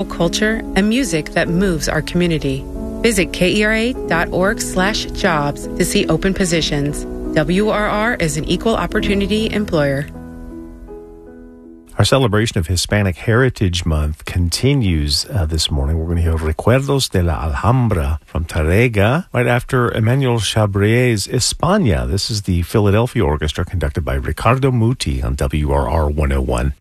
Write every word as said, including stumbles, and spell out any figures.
culture and music that moves our community. Visit kera.org slash jobs to see open positions. W R R is an equal opportunity employer. Our celebration of Hispanic Heritage Month continues uh, this morning. We're going to hear Recuerdos de la Alhambra from Tárrega right after Emmanuel Chabrier's España. This is the Philadelphia Orchestra conducted by Ricardo Muti on W R R one oh one.